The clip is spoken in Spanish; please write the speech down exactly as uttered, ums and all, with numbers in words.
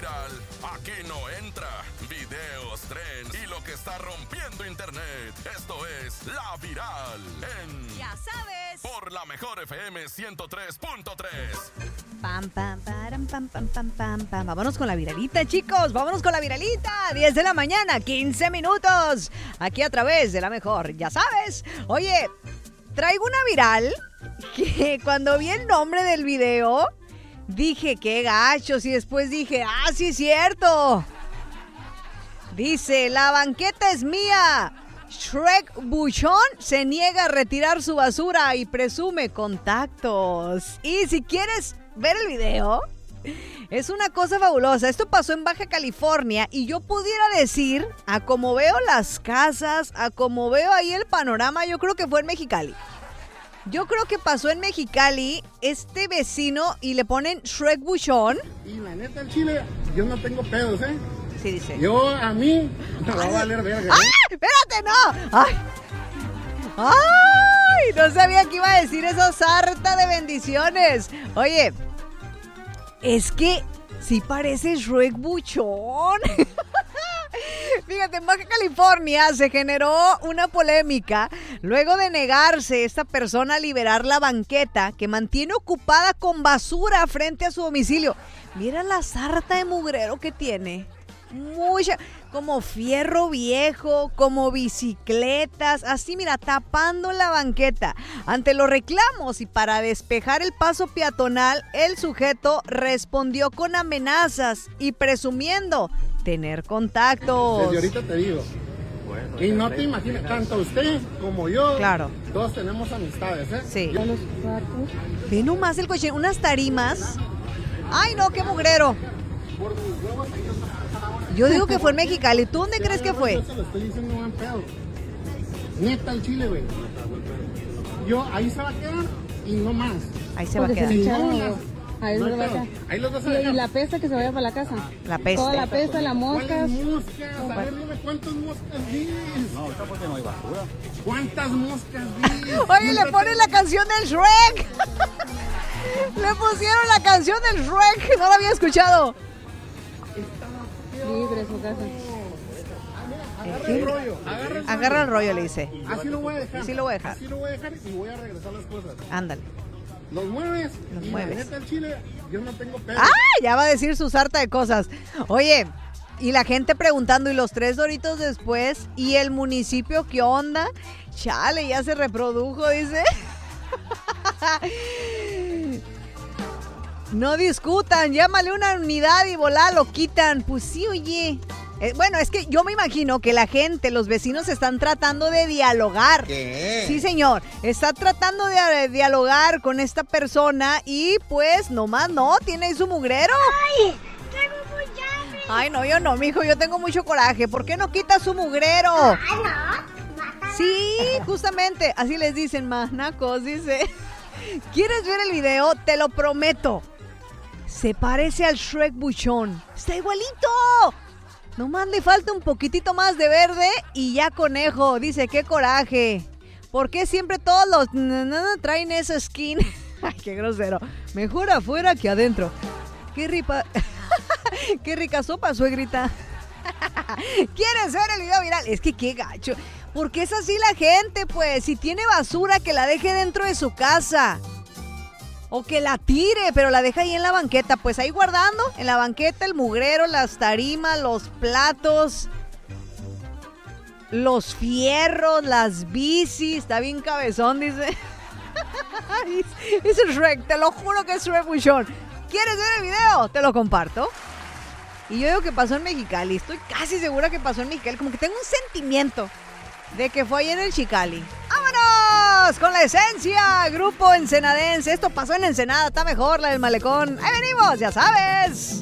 viral, aquí no entra. Videos, trends y lo que está rompiendo internet. Esto es La Viral en... Ya sabes. Por la mejor F M ciento tres punto tres. Pam, pam, param, pam, pam, pam, pam, pam. Vámonos con la viralita, chicos. Vámonos con la viralita. diez de la mañana, quince minutos. Aquí a través de la mejor, ya sabes. Oye, traigo una viral que cuando vi el nombre del video, dije, qué gachos. Y después dije, ah, sí es cierto. Dice, la banqueta es mía. Shrek Buchón se niega a retirar su basura y presume contactos. Y si quieres ver el video, es una cosa fabulosa. Esto pasó en Baja California y yo pudiera decir, a como veo las casas, a como veo ahí el panorama, yo creo que fue en Mexicali. Yo creo que pasó en Mexicali este vecino y le ponen Shrek Buchón. Y la neta, el chile, yo no tengo pedos, ¿eh? Sí, dice. Yo, a mí, me va a valer verga. ¡Ay! ¡Espérate, no! ¡Ay! ¡Ay! No sabía que iba a decir eso, sarta de bendiciones. Oye, es que sí parece Shrek Buchón. Fíjate, en Baja California se generó una polémica luego de negarse esta persona a liberar la banqueta que mantiene ocupada con basura frente a su domicilio. Mira la sarta de mugrero que tiene. Mucha, como fierro viejo, como bicicletas, así mira, tapando la banqueta. Ante los reclamos y para despejar el paso peatonal, el sujeto respondió con amenazas y presumiendo tener contactos. Desde ahorita te digo. Y no te imaginas, tanto usted como yo, claro, todos tenemos amistades, ¿eh? Sí. Yo... Ve nomás el coche, unas tarimas. Ay, no, qué mugrero. Yo digo que fue en Mexicali. ¿Tú dónde crees que fue? Yo se lo estoy diciendo en pedo. Neta, el chile, güey. Yo, ahí se va a quedar y no más. Ahí se va a Porque quedar. se Sí, echaron, no, ahí no se hay va a pedo. quedar. Ahí los vas a Y, dejar. y la pesta que se vaya para la casa. La peste. Toda la pesta, las moscas. ¿Cuáles moscas? A ver, dime cuántas moscas vis. No, ahorita porque no hay basura. ¿Cuántas moscas vis? Oye, le ponen la canción del Shrek. Le pusieron la canción del Shrek. No la había escuchado. Libre su casa. Agarra el rollo. Agarra el rollo. Agarra el rollo, le dice. Así lo voy a dejar. Así lo voy a dejar. Así lo voy a dejar y voy a regresar las cosas. Ándale. Los mueves. Los y mueves. La neta, el chile, yo no tengo pedo. ¡Ah! Ya va a decir su sarta de cosas. Oye, y la gente preguntando, ¿y los tres doritos después? ¿Y el municipio qué onda? Chale, ya se reprodujo, dice. No discutan, llámale una unidad y volá, lo quitan. Pues sí, oye. Eh, bueno, es que yo me imagino que la gente, los vecinos están tratando de dialogar. ¿Qué? Sí, señor. Está tratando de eh, dialogar con esta persona y pues nomás no, tiene ahí su mugrero. ¡Ay! Tengo mucha hambre. Ay, no, yo no, mijo, yo tengo mucho coraje. ¿Por qué no quita su mugrero? Ah, no. Mata. Sí, justamente, así les dicen, manacos, dice. ¿Quieres ver el video? Te lo prometo. Se parece al Shrek Buchón. ¡Está igualito! Nomás le falta un poquitito más de verde y ya conejo. Dice, qué coraje. ¿Por qué siempre todos los n- n- traen esa skin? Ay, qué grosero. Mejor afuera que adentro. Qué ripa... qué rica sopa, suegrita. ¿Quieres ver el video viral? Es que qué gacho. ¿Por qué es así la gente, pues? Si tiene basura, que la deje dentro de su casa. O que la tire, pero la deja ahí en la banqueta. Pues ahí guardando, en la banqueta, el mugrero, las tarimas, los platos, los fierros, las bicis. Está bien cabezón, dice. Es el Shrek, te lo juro que es Shrek Buchón. ¿Quieres ver el video? Te lo comparto. Y yo digo que pasó en Mexicali. Estoy casi segura que pasó en Mexicali. Como que tengo un sentimiento de que fue ahí en el Chicali. ¡Vámonos! Con la esencia, Grupo Ensenadense. Esto pasó en Ensenada, está mejor la del malecón. Ahí venimos, ya sabes.